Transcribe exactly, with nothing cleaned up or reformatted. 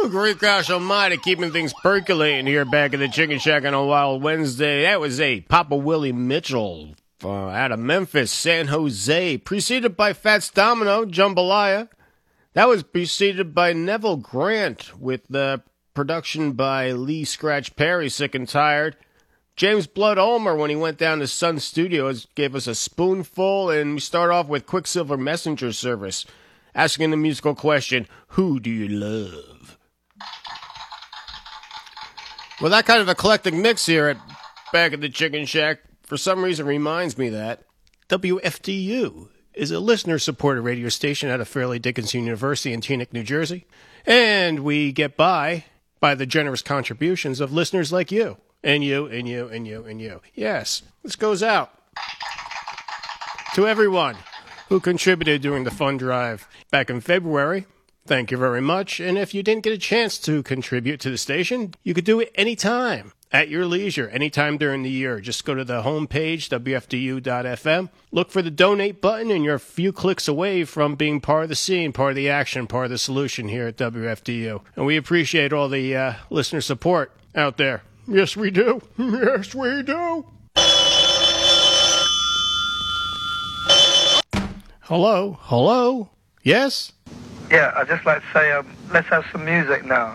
Woo! Great gosh almighty, keeping things percolating here back at the Chicken Shack on a Wild Wednesday. That was a Papa Willie Mitchell uh, out of Memphis, San Jose, preceded by Fats Domino, Jambalaya. That was preceded by Neville Grant with the production by Lee Scratch Perry, Sick and Tired. James Blood Ulmer, when he went down to Sun Studios, gave us a spoonful, and we start off with Quicksilver Messenger Service, asking the musical question, who do you love? Well, that kind of eclectic mix here at back at the Chicken Shack, for some reason, reminds me that W F D U is a listener-supported radio station out of Fairleigh Dickinson University in Teaneck, New Jersey, and we get by by the generous contributions of listeners like you. And you, and you, and you, and you. Yes, this goes out to everyone who contributed during the fund drive back in February. Thank you very much. And if you didn't get a chance to contribute to the station, you could do it anytime, at your leisure, anytime during the year. Just go to the homepage, W F D U dot F M. Look for the donate button, and you're a few clicks away from being part of the scene, part of the action, part of the solution here at W F D U. And we appreciate all the uh, listener support out there. Yes, we do. Yes, we do. Hello? Hello? Yes? Yeah, I'd just like to say, um, let's have some music now.